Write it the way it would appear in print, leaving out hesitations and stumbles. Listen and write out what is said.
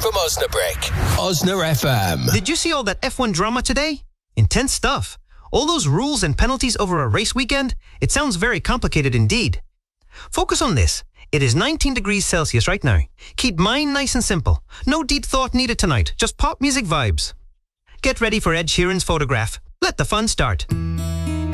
from Osnabrück. Osna FM. Did you see all that F1 drama today? Intense stuff. All those rules and penalties over a race weekend? It sounds very complicated indeed. Focus on this. It is 19 degrees Celsius right now. Keep mine nice and simple. No deep thought needed tonight. Just pop music vibes. Get ready for Ed Sheeran's photograph. Let the fun start.